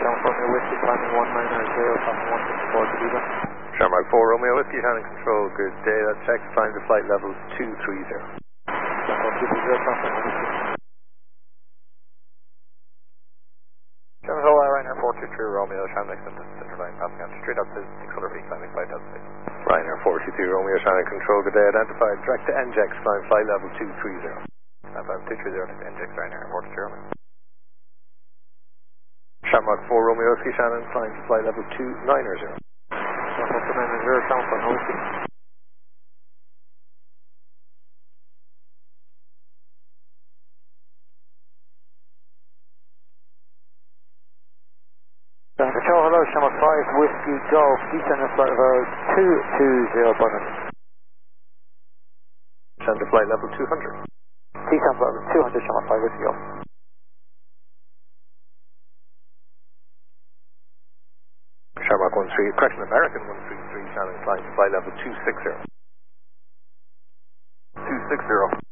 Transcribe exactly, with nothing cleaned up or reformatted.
Romeo Whiskey, climbing one nine zero, passing one six four to Viva. Shamrock four Romeo Whiskey, Shannon Control, good day, that's check, climb to flight level two three zero. Shamrock two three zero, passing one whiskey. Shamrock Hawaii, Ryanair four two three Romeo, Shannon Extended Center Line, passing on straight up to six hundred feet, climbing flight level six. Ryanair four two three Romeo, Shannon Control, good day, identified, direct to N J X, climb flight level two three zero. Identified two three zero to N J X, Ryanair four two three Romeo. Shamrock four Romeo Whiskey, Shannon, climb to flight level two nine zero. Shamrock two nine zero, Shamrock for no whiskey. Control, hello, Shamrock five Whiskey Golf, descend at flight level two two zero, bonus. Descend to flight level two hundred. Descend flight level two hundred, Shamrock five Whiskey Golf. Shamrock one three, correction, American one three three, Shannon, climb to flight level two six zero. two six zero.